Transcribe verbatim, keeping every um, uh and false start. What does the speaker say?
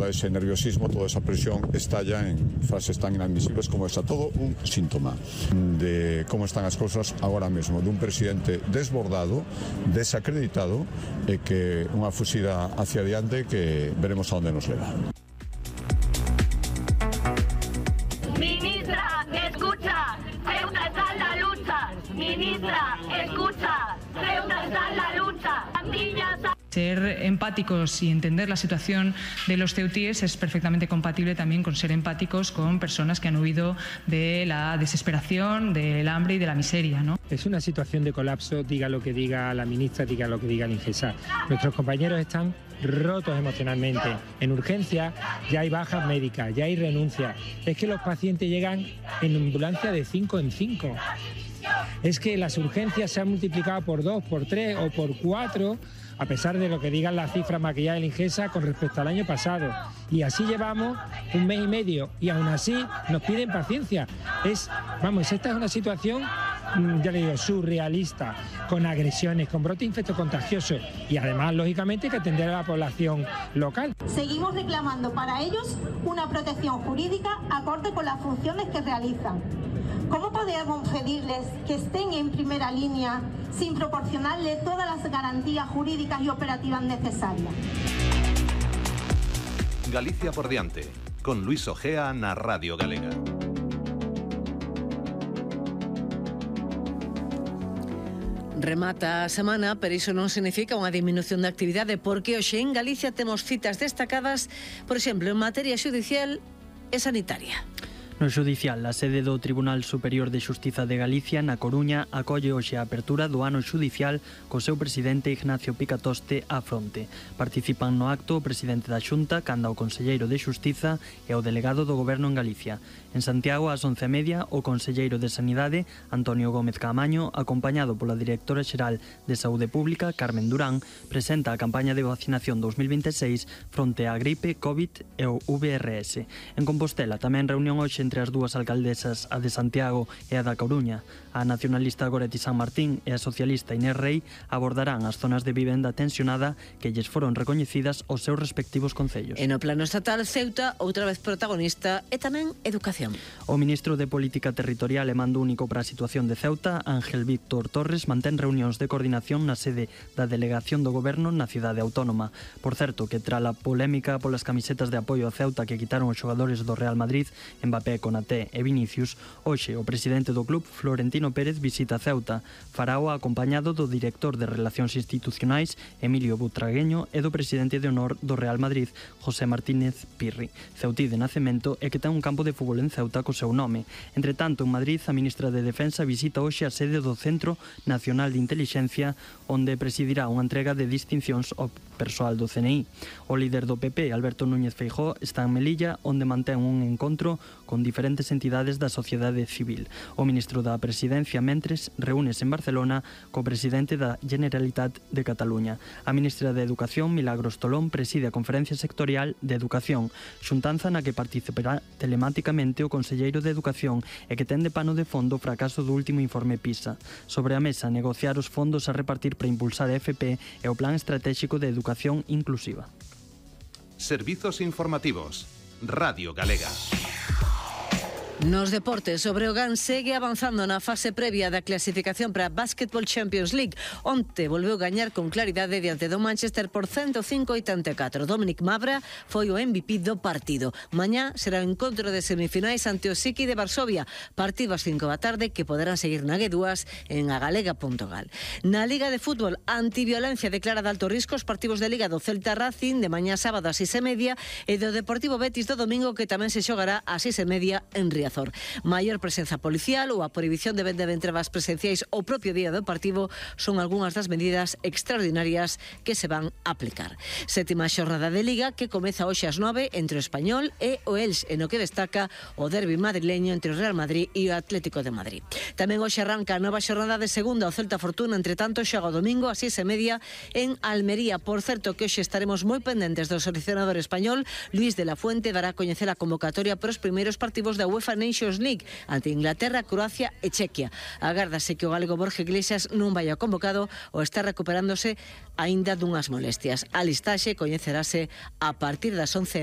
todo ese nerviosismo, toda esa presión estalla en frases tan inadmisibles como esa. Todo un síntoma de cómo están as cousas agora mesmo, dun presidente desbordado, desacreditado e que unha fuxida hacia adiante que veremos a onde nos leva. Ministra, escucha, Ceuta está en la lucha. Ministra, escucha, Ceuta está en la lucha. Niñas. Ser empáticos y entender la situación de los ceutíes es perfectamente compatible también con ser empáticos con personas que han huido de la desesperación, del hambre y de la miseria, ¿no? Es una situación de colapso, diga lo que diga la ministra, diga lo que diga el INGESA. Nuestros compañeros están rotos emocionalmente. En urgencia ya hay bajas médicas, ya hay renuncias. Es que los pacientes llegan en ambulancia de cinco en cinco. Es que las urgencias se han multiplicado por dos, por tres o por cuatro, a pesar de lo que digan las cifras maquilladas del INGESA con respecto al año pasado. Y así llevamos un mes y medio y aún así nos piden paciencia. Es, vamos, esta es una situación, ya le digo, surrealista, con agresiones, con brote infectocontagioso y además, lógicamente, que atender a la población local. Seguimos reclamando para ellos una protección jurídica acorde con las funciones que realizan. ¿Cómo podemos pedirles que estén en primera línea sin proporcionarles todas las garantías jurídicas y operativas necesarias? Galicia por diante, con Luis Ojea na Radio Galega. Remata a semana, pero iso non significa unha diminución de actividade, porque hoxe en Galicia temos citas destacadas, por exemplo, en materia xudicial e sanitaria. No xudicial, a sede do Tribunal Superior de Xustiza de Galicia, na Coruña, acolle hoxe a apertura do ano xudicial co seu presidente Ignacio Picatoste á fronte. Participan no acto o presidente da Xunta, canda o conselleiro de Xustiza e o delegado do Goberno en Galicia. En Santiago, ás once e media, o conselleiro de Sanidade, Antonio Gómez Caamaño, acompañado pola directora xeral de Saúde Pública, Carmen Durán, presenta a campaña de vacinación dos mil veintiséis fronte á gripe, COVID e o V R S. En Compostela, tamén reunión hoxe entre as dúas alcaldesas, a de Santiago e a da Coruña. A nacionalista Goretti San Martín e a socialista Inés Rei abordarán as zonas de vivenda tensionada que lles foron recoñecidas os seus respectivos concellos. E no plano estatal, Ceuta, outra vez protagonista, e tamén educación. O ministro de Política Territorial e mando único para a situación de Ceuta, Ángel Víctor Torres, mantén reunións de coordinación na sede da Delegación do Goberno na cidade autónoma. Por certo, que tra a polémica polas camisetas de apoio a Ceuta que quitaron os xogadores do Real Madrid, Mbappé, Konaté e Vinicius, hoxe o presidente do club, Florentino Pérez, visita Ceuta. Farao acompañado do director de Relacións Institucionais, Emilio Butragueño, e do presidente de honor do Real Madrid, José Martínez Pirri. Ceutí de nacemento e que ten un campo de fútbol en Ceuta co seu nome. Entre tanto, en Madrid, a ministra de Defensa visita hoxe a sede do Centro Nacional de Intelixencia, onde presidirá unha entrega de distincións ao persoal do C N I. O líder do P P, Alberto Núñez Feijóo, está en Melilla, onde mantén un encontro con diferentes entidades da sociedade civil. O ministro da Presidencia, mentres, reúnese en Barcelona co presidente da Generalitat de Cataluña. A ministra de Educación, Milagros Tolón, preside a Conferencia Sectorial de Educación, xuntanza na que participará telemáticamente o conselleiro de Educación e que ten de pano de fondo o fracaso do último informe PISA. Sobre a mesa, negociar os fondos a repartir para impulsar a F P e o Plan Estratégico de Educación Inclusiva. Servizos informativos. Radio Galega. Nos deportes, o Breogán segue avanzando na fase previa da clasificación para a Basketball Champions League. Onte volveu gañar con claridade diante do Manchester por ciento cinco a oitenta e catro. Dominic Mavra foi o M V P do partido. Mañá será o encontro de semifinais ante o Siki de Varsovia. Partido ás cinco da tarde que poderán seguir na G dúas en agalega punto gal. Na Liga de Fútbol, antiviolencia declara de alto risco os partidos de Liga do Celta Racing de mañá sábado ás seis e media e do Deportivo Betis do domingo que tamén se xogará ás seis e media en Riazor. Maior presenza policial ou a prohibición de venda de entradas presenciais o propio día do partido son algunhas das medidas extraordinarias que se van a aplicar. Sétima xornada de Liga que comeza hoxe ás nove entre o Español e o Elx, en o que destaca o derbi madrileño entre o Real Madrid e o Atlético de Madrid. Tamén hoxe arranca a nova xornada de segunda o Celta Fortuna, entre tanto xoga o domingo ás seis e media en Almería. Por certo que hoxe estaremos moi pendentes do seleccionador español. Luis de la Fuente dará a coñecer a convocatoria para os primeiros partidos da UEFA Nations League ante Inglaterra, Croacia e Chequia. Agárdase que o galego Borja Iglesias non vaya convocado ou está recuperándose aínda dunhas molestias. A listaxe coñecerase a partir das once.